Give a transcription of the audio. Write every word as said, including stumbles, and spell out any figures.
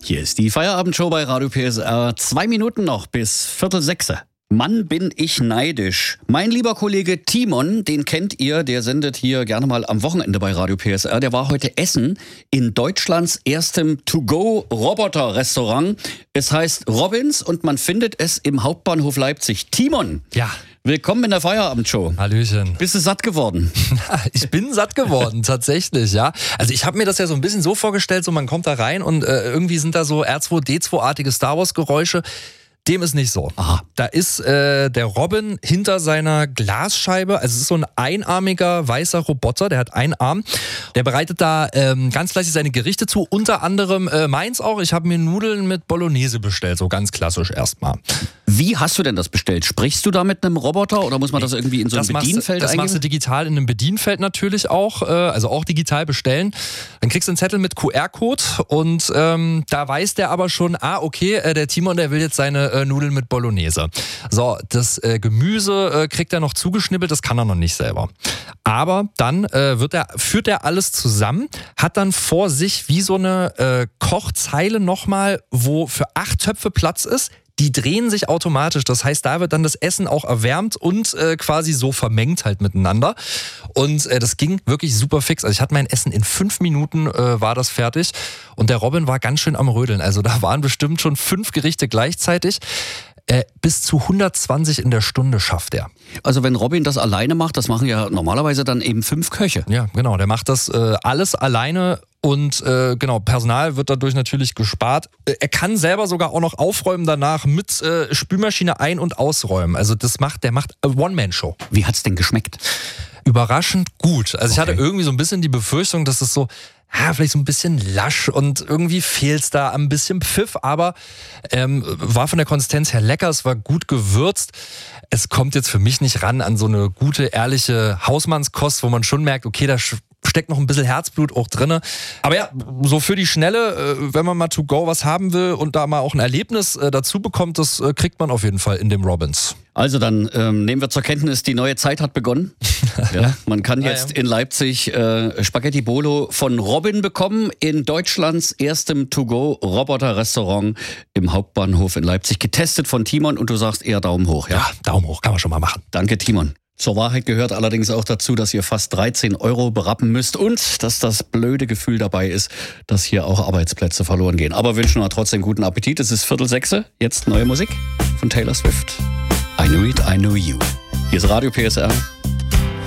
Hier ist die Feierabendshow bei Radio P S R. Zwei Minuten noch bis Viertel sechs. Mann, bin ich neidisch. Mein lieber Kollege Timon, den kennt ihr, der sendet hier gerne mal am Wochenende bei Radio P S R. Der war heute essen in Deutschlands erstem To-Go-Roboter-Restaurant. Es heißt Robins und man findet es im Hauptbahnhof Leipzig. Timon, ja. Willkommen in der Feierabendshow. Hallöchen. Bist du satt geworden? Ich bin satt geworden, tatsächlich, ja. Also ich habe mir das ja so ein bisschen so vorgestellt, so man kommt da rein und äh, irgendwie sind da so R zwei D zwei-artige Star Wars-Geräusche. Dem ist nicht so. Aha. Da ist äh, der Robin hinter seiner Glasscheibe, also es ist so ein einarmiger weißer Roboter, der hat einen Arm. Der bereitet da ähm, ganz fleißig seine Gerichte zu, unter anderem äh, meins auch. Ich habe mir Nudeln mit Bolognese bestellt, so ganz klassisch erstmal. Wie hast du denn das bestellt? Sprichst du da mit einem Roboter oder muss man das irgendwie in so ein das Bedienfeld machst, Das eingeben? machst du digital in einem Bedienfeld natürlich auch, äh, also auch digital bestellen. Dann kriegst du einen Zettel mit Q R-Code und ähm, da weiß der aber schon, ah okay, äh, der Timon, der will jetzt seine äh, Nudeln mit Bolognese. So, das äh, Gemüse äh, kriegt er noch zugeschnippelt, das kann er noch nicht selber. Aber dann äh, wird er, führt er alles zusammen, hat dann vor sich wie so eine äh, Kochzeile nochmal, wo für acht Töpfe Platz ist. Die drehen sich automatisch, das heißt, da wird dann das Essen auch erwärmt und äh, quasi so vermengt halt miteinander. Und äh, das ging wirklich super fix. Also ich hatte mein Essen in fünf Minuten äh, war das fertig und der Robin war ganz schön am Rödeln. Also da waren bestimmt schon fünf Gerichte gleichzeitig. Äh, bis zu hundertzwanzig in der Stunde schafft er. Also wenn Robin das alleine macht, das machen ja normalerweise dann eben fünf Köche. Ja, genau, der macht das äh, alles alleine. Und äh, genau, Personal wird dadurch natürlich gespart. Er kann selber sogar auch noch aufräumen danach mit äh, Spülmaschine ein- und ausräumen. Also das macht, der macht eine One-Man-Show. Wie hat's denn geschmeckt? Überraschend gut. Also ich Okay. hatte irgendwie so ein bisschen die Befürchtung, dass es so, ja, vielleicht so ein bisschen lasch und irgendwie fehlt's da ein bisschen Pfiff, aber ähm, war von der Konsistenz her lecker, es war gut gewürzt. Es kommt jetzt für mich nicht ran an so eine gute, ehrliche Hausmannskost, wo man schon merkt, okay, da steckt noch ein bisschen Herzblut auch drin. Aber ja, so für die Schnelle, wenn man mal to go was haben will und da mal auch ein Erlebnis dazu bekommt, das kriegt man auf jeden Fall in dem Robins. Also dann ähm, nehmen wir zur Kenntnis, die neue Zeit hat begonnen. Ja, man kann jetzt Ah, ja. in Leipzig äh, Spaghetti Bolo von Robin bekommen, in Deutschlands erstem To-Go-Roboter-Restaurant im Hauptbahnhof in Leipzig. Getestet von Timon und du sagst eher Daumen hoch. Ja, Ja, Daumen hoch, kann man schon mal machen. Danke Timon. Zur Wahrheit gehört allerdings auch dazu, dass ihr fast dreizehn Euro berappen müsst und dass das blöde Gefühl dabei ist, dass hier auch Arbeitsplätze verloren gehen. Aber wünschen wir trotzdem guten Appetit. Es ist Viertel sechse. Jetzt neue Musik von Taylor Swift. I Knew It, I Knew You. Hier ist Radio P S R.